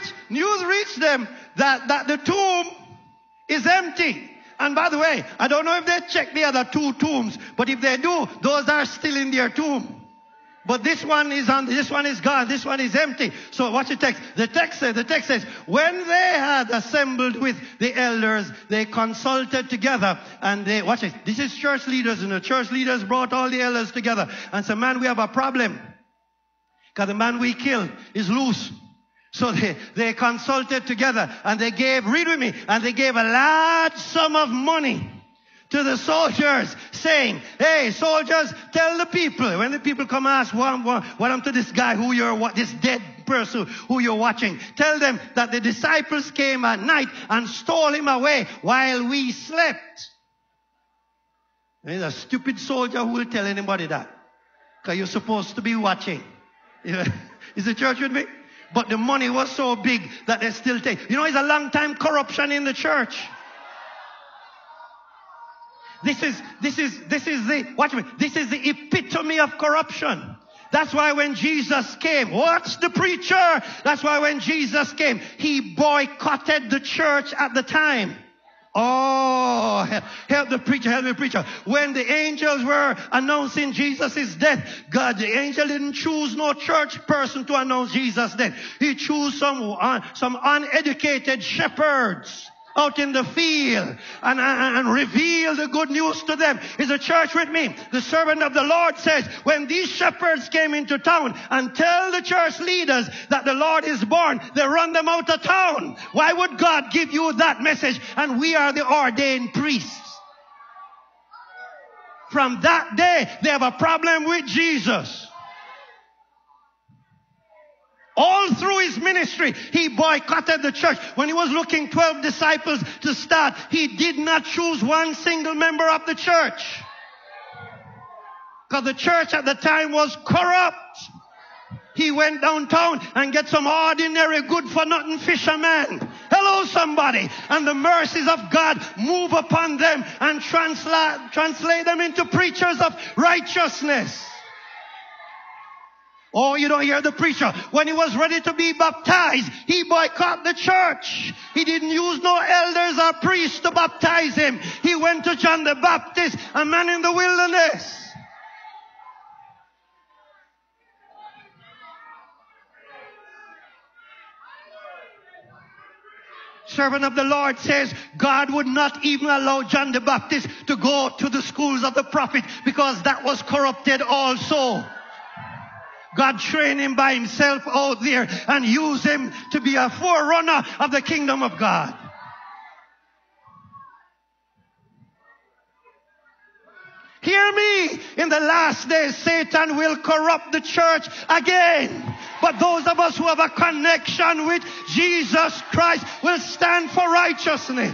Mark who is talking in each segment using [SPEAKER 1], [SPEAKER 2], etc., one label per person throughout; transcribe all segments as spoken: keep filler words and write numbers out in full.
[SPEAKER 1] reached, news reached them that, that the tomb is empty. And by the way, I don't know if they checked the other two tombs, but if they do, those are still in their tomb. But this one is on, this one is gone, this one is empty. So watch the text. The text says, the text says, when they had assembled with the elders, they consulted together and they, watch it. This is church leaders, and the church leaders brought all the elders together and said, man, we have a problem. Because the man we killed is loose. So they, they consulted together and they gave, read with me, and they gave a large sum of money to the soldiers, saying, hey, soldiers, tell the people, when the people come and ask, what, what, what happened to this guy who you're, what, this dead person who you're watching, tell them that the disciples came at night and stole him away while we slept. There's a stupid soldier who will tell anybody that. Because you're supposed to be watching. Is the church with me? But the money was so big that they still take. You know, it's a long time corruption in the church. This is, this is, this is the, watch me, this is the epitome of corruption. That's why when Jesus came, what's the preacher? That's why when Jesus came, he boycotted the church at the time. Oh, help, help the preacher, help the preacher. When the angels were announcing Jesus' death, God, the angel didn't choose no church person to announce Jesus' death. He chose some, uh, some uneducated shepherds out in the field and, and, and reveal the good news to them. Is the church with me? The servant of the Lord says, when these shepherds came into town and tell the church leaders that the Lord is born, they run them out of town. Why would God give you that message? And we are the ordained priests. From that day, they have a problem with Jesus. All through his ministry, he boycotted the church. When he was looking twelve disciples to start, he did not choose one single member of the church. Because the church at the time was corrupt. He went downtown and get some ordinary good-for-nothing fishermen. Hello, somebody. And the mercies of God move upon them and translate, translate them into preachers of righteousness. Oh, you don't hear the preacher. When he was ready to be baptized, he boycotted the church. He didn't use no elders or priests to baptize him. He went to John the Baptist, a man in the wilderness. Servant of the Lord says God would not even allow John the Baptist to go to the schools of the prophet because that was corrupted also. God trained him by himself out there and used him to be a forerunner of the kingdom of God. Hear me. In the last days, Satan will corrupt the church again. But those of us who have a connection with Jesus Christ will stand for righteousness.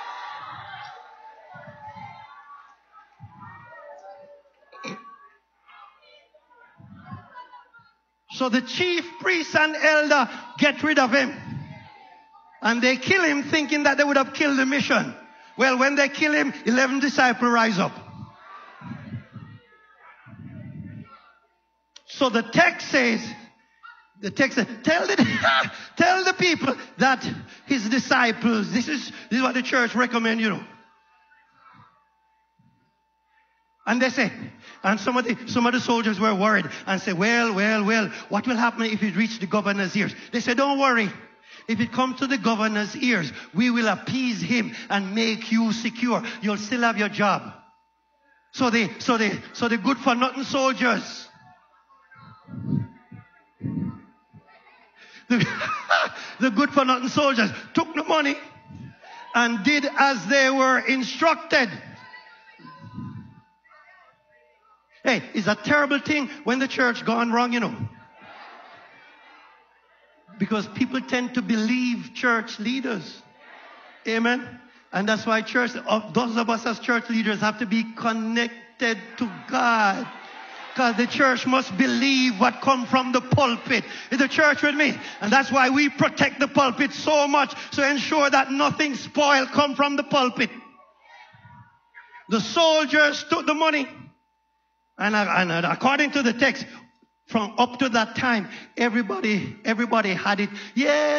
[SPEAKER 1] So the chief priest and elder get rid of him. And they kill him thinking that they would have killed the mission. Well, when they kill him, eleven disciples rise up. So the text says, the text says, tell the, tell the people that his disciples, this is, this is what the church recommend, you know. And they say, and some of the, some of the soldiers were worried and said, well, well, well, what will happen if it reaches the governor's ears? They said, don't worry. If it comes to the governor's ears, we will appease him and make you secure. You'll still have your job. So they, so they, so the good for nothing soldiers, the, the good for nothing soldiers took the money and did as they were instructed. Hey, it's a terrible thing when the church gone wrong, you know. Because people tend to believe church leaders. Amen. And that's why church, those of us as church leaders have to be connected to God. Because the church must believe what comes from the pulpit. Is the church with me? And that's why we protect the pulpit so much, to ensure that nothing spoiled come from the pulpit. The soldiers took the money. And, and according to the text, from up to that time, everybody, everybody had it. Yes.